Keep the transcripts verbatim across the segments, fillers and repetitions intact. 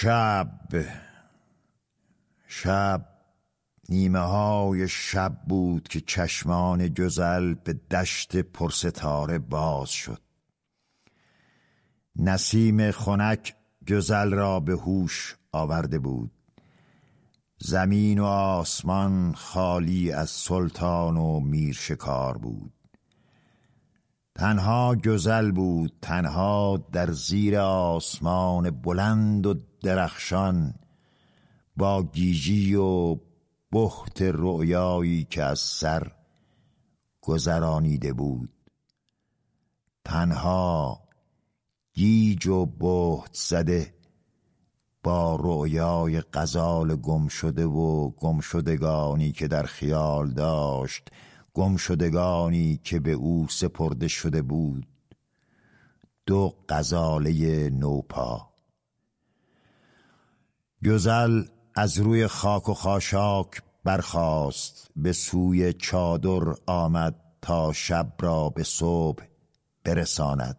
شب شب نیمه های شب بود که چشمان جزل به دشت پرستاره باز شد. نسیم خنک جزل را به هوش آورده بود. زمین و آسمان خالی از سلطان و میر شکار بود. تنها جزل بود، تنها در زیر آسمان بلند و درخشان، با گیجی و بهت رؤیایی که از سر گذرانیده بود. تنها گیج و بهت زده با رؤیای غزال گم شده و گم شدگانی که در خیال داشت، گم شدگانی که به او سپرده شده بود. دو غزاله نوپا. جزل از روی خاک و خاشاک برخاست، به سوی چادر آمد تا شب را به صبح برساند.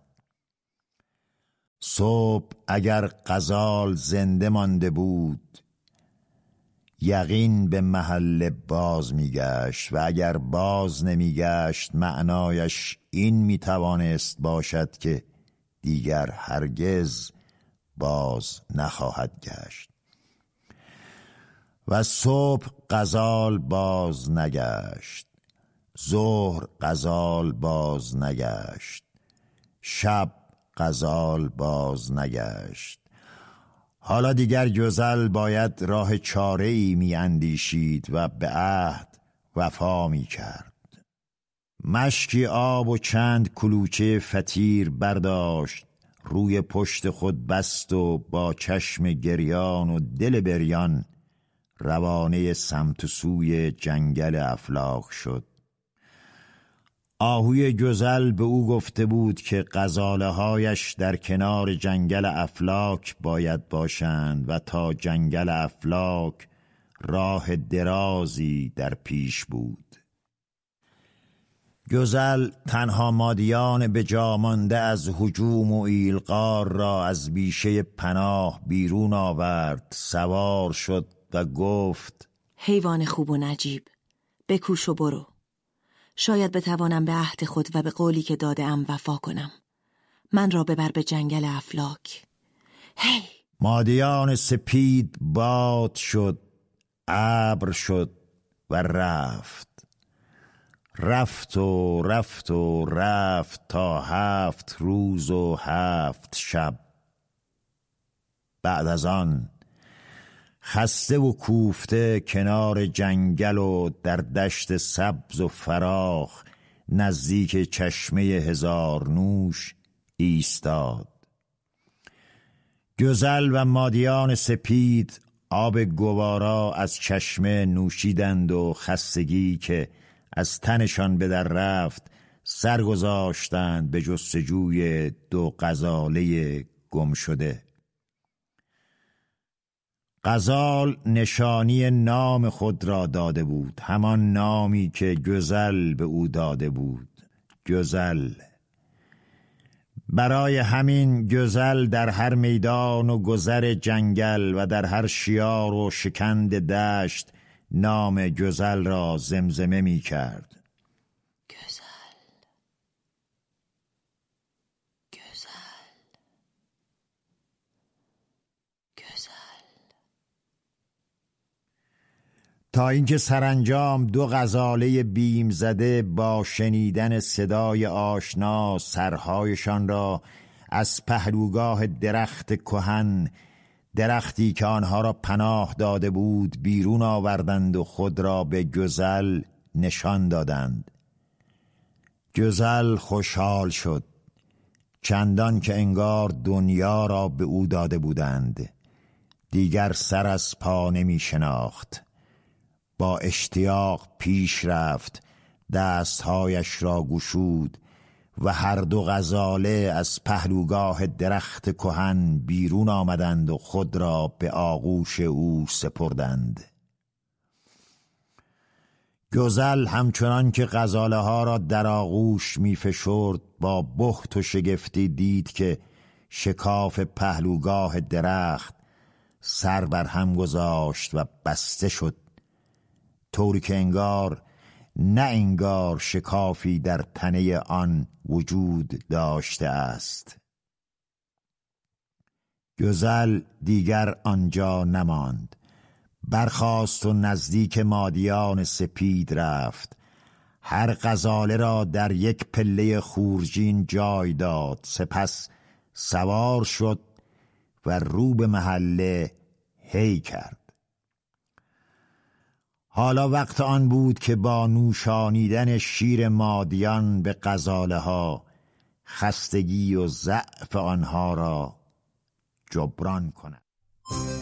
صبح اگر غزال زنده مانده بود، یقین به محل باز میگشت، و اگر باز نمیگشت معنایش این میتوانست باشد که دیگر هرگز باز نخواهد گشت. و صبح غزال باز نگشت، ظهر غزال باز نگشت، شب غزال باز نگشت. حالا دیگر جزل باید راه چاره‌ای می اندیشید و به عهد وفا می کرد. مشکی آب و چند کلوچه فطیر برداشت، روی پشت خود بست و با چشم گریان و دل بریان روانه سمت سوی جنگل افلاک شد. آهوی جزل به او گفته بود که غزاله هایش در کنار جنگل افلاک باید باشند و تا جنگل افلاک راه درازی در پیش بود. جزل تنها مادیان به جا مانده از هجوم و ایلغار را از بیشه پناه بیرون آورد، سوار شد و گفت: حیوان خوب و نجیب، بکوش و برو. شاید بتوانم به عهد خود و به قولی که داده ام وفا کنم. من را ببر به جنگل افلاک. هی! مادیان سپید باد شد، ابر شد و رفت. رفت و رفت و رفت تا هفت روز و هفت شب. بعد از آن خسته و کوفته کنار جنگل و در دشت سبز و فراخ نزدیک چشمه هزار نوش ایستاد. جزل و مادیان سپید آب گوارا از چشمه نوشیدند و خستگی که از تنشان به در رفت سرگذاشتند به جستجوی دو غزاله گم شده. غزال نشانی نام خود را داده بود، همان نامی که جزل به او داده بود، جزل. برای همین جزل در هر میدان و گذر جنگل و در هر شیار و شکند دشت نام جزل را زمزمه می کرد. جزل، جزل، جزل. تا اینکه سرانجام دو غزاله بیم زده با شنیدن صدای آشنا سرهایشان را از پهلوگاه درخت کهن، درختی که آنها را پناه داده بود، بیرون آوردند و خود را به جزل نشان دادند. جزل خوشحال شد، چندان که انگار دنیا را به او داده بودند. دیگر سر از پا نمی شناخت. با اشتیاق پیش رفت، دستهایش را گشود و هر دو غزاله از پهلوگاه درخت کهن بیرون آمدند و خود را به آغوش او سپردند. جزل همچنان که غزاله ها را در آغوش می فشرد، با بهت و شگفتی دید که شکاف پهلوگاه درخت سر بر هم گذاشت و بسته شد، طوری که انگار نه انگار شکافی در تنه آن وجود داشته است. گزل دیگر آنجا نماند، برخاست و نزدیک مادیان سپید رفت. هر غزاله را در یک پله خورجین جای داد، سپس سوار شد و رو به محله هی کرد. حالا وقت آن بود که با نوشانیدن شیر مادیان به غزاله ها خستگی و ضعف آنها را جبران کند.